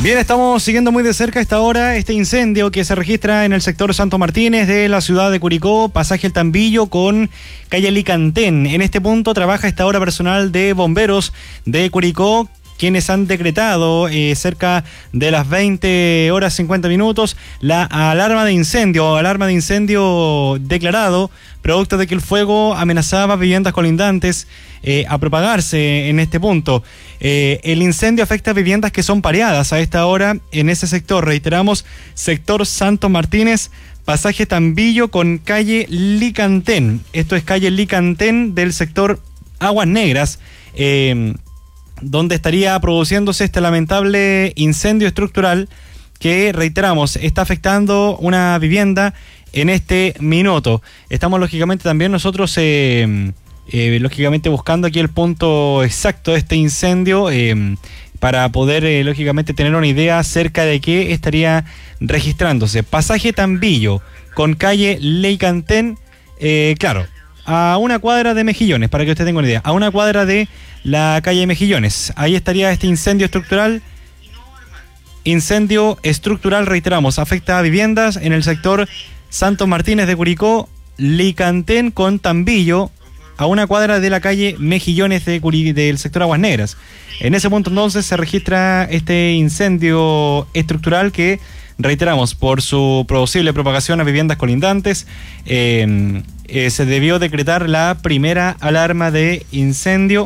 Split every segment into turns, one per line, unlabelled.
Bien, estamos siguiendo muy de cerca a esta hora este incendio que se registra en el sector Santo Martínez de la ciudad de Curicó, pasaje El Tambillo con calle Licantén. En este punto trabaja a esta hora personal de bomberos de Curicó, quienes han decretado cerca de las 20 horas 50 minutos la alarma de incendio declarado, producto de que el fuego amenazaba viviendas colindantes a propagarse en este punto. El incendio afecta a viviendas que son pareadas a esta hora en ese sector. Reiteramos, sector Santo Martínez, pasaje Tambillo con calle Licantén. Esto es calle Licantén del sector Aguas Negras, donde estaría produciéndose este lamentable incendio estructural que, reiteramos, está afectando una vivienda en este minuto. Estamos lógicamente también nosotros lógicamente buscando aquí el punto exacto de este incendio para poder lógicamente tener una idea acerca de qué estaría registrándose. Pasaje Tambillo con calle Licantén, claro, a una cuadra de Mejillones, para que usted tenga una idea, a una cuadra de la calle Mejillones. Ahí estaría este incendio estructural. Incendio estructural, reiteramos, afecta a viviendas en el sector Santos Martínez de Curicó, Licantén con Tambillo, a una cuadra de la calle Mejillones del sector Aguas Negras. En ese punto entonces se registra este incendio estructural que, reiteramos, por su posible propagación a viviendas colindantes, se debió decretar la primera alarma de incendio,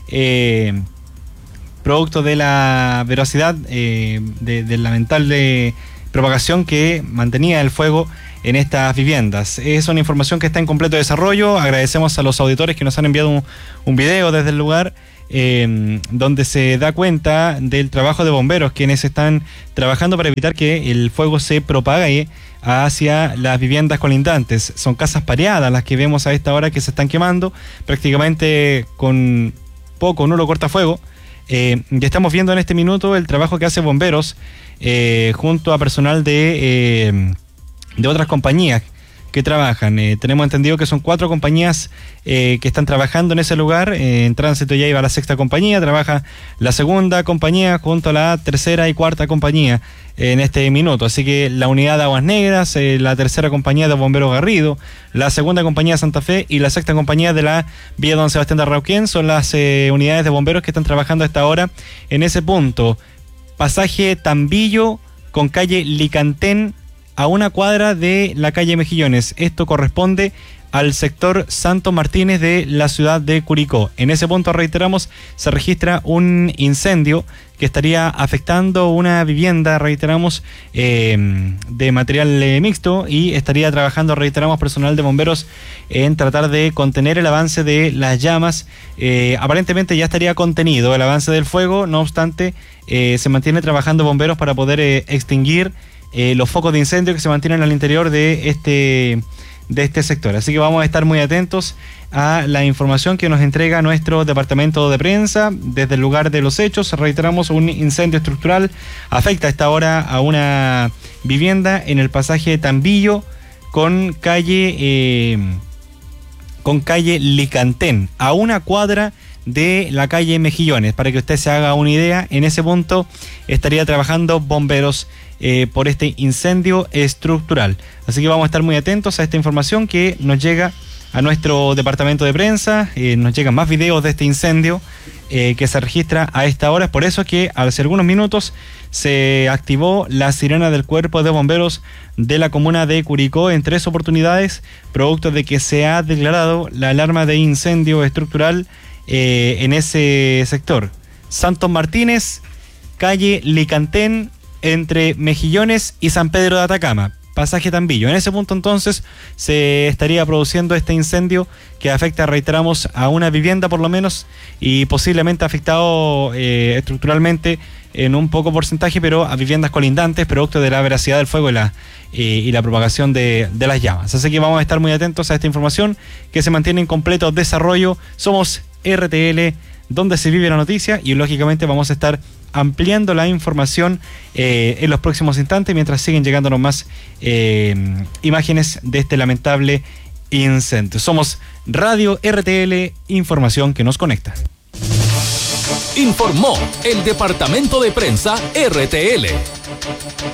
producto de la veracidad de lamentable propagación que mantenía el fuego en estas viviendas. Es una información que está en completo desarrollo. Agradecemos a los auditores que nos han enviado un video desde el lugar donde se da cuenta del trabajo de bomberos, quienes están trabajando para evitar que el fuego se propague hacia las viviendas colindantes. Son casas pareadas las que vemos a esta hora que se están quemando, prácticamente con poco nulo cortafuego. Y estamos viendo en este minuto el trabajo que hace bomberos junto a personal de otras compañías que trabajan. Tenemos entendido que son 4 compañías que están trabajando en ese lugar. En tránsito ya iba la 6ª compañía, trabaja la 2ª compañía junto a la 3ª y 4ª compañía en este minuto. Así que la unidad de Aguas Negras, la 3ª compañía de Bomberos Garrido, la 2ª compañía de Santa Fe y la 6ª compañía de la Vía Don Sebastián de Arrauquén son las unidades de bomberos que están trabajando a esta hora en ese punto. Pasaje Tambillo con calle Licantén, a una cuadra de la calle Mejillones. Esto corresponde al sector Santos Martínez de la ciudad de Curicó. En ese punto, reiteramos, se registra un incendio que estaría afectando una vivienda, reiteramos, de material mixto, y estaría trabajando, reiteramos, personal de bomberos en tratar de contener el avance de las llamas. Aparentemente ya estaría contenido el avance del fuego, no obstante, se mantiene trabajando bomberos para poder extinguir los focos de incendio que se mantienen al interior de este sector. Así que vamos a estar muy atentos a la información que nos entrega nuestro departamento de prensa desde el lugar de los hechos. Reiteramos, un incendio estructural afecta a esta hora a una vivienda en el pasaje Tambillo con calle Licantén, a una cuadra de la calle Mejillones. Para que usted se haga una idea, en ese punto estaría trabajando bomberos por este incendio estructural. Así que vamos a estar muy atentos a esta información que nos llega a nuestro departamento de prensa. Nos llegan más videos de este incendio que se registra a esta hora. Es por eso que hace algunos minutos se activó la sirena del Cuerpo de Bomberos de la comuna de Curicó en 3 oportunidades, producto de que se ha declarado la alarma de incendio estructural en ese sector. Santos Martínez, calle Licantén, entre Mejillones y San Pedro de Atacama, pasaje Tambillo. En ese punto entonces se estaría produciendo este incendio que afecta, reiteramos, a una vivienda por lo menos, y posiblemente afectado estructuralmente en un poco porcentaje, pero a viviendas colindantes, producto de la veracidad del fuego y la propagación de las llamas. Así que vamos a estar muy atentos a esta información que se mantiene en completo desarrollo. Somos RTL, donde se vive la noticia, y lógicamente vamos a estar ampliando la información en los próximos instantes, mientras siguen llegándonos más imágenes de este lamentable incendio. Somos Radio RTL, información que nos conecta.
Informó el Departamento de Prensa RTL.